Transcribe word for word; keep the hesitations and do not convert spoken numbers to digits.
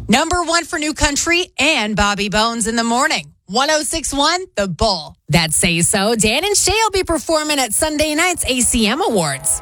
Number one for New Country and Bobby Bones in the morning. one oh six point one, The Bull. That Say So. Dan and Shay will be performing at Sunday night's A C M Awards.